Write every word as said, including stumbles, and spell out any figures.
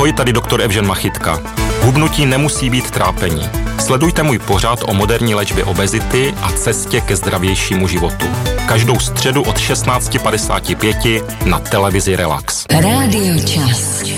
Ahoj, tady doktor Evžen Machytka. Hubnutí nemusí být trápení. Sledujte můj pořad o moderní léčbě obezity a cestě ke zdravějšímu životu. Každou středu od šestnáct padesát pět na televizi Relax. Rádio Čas.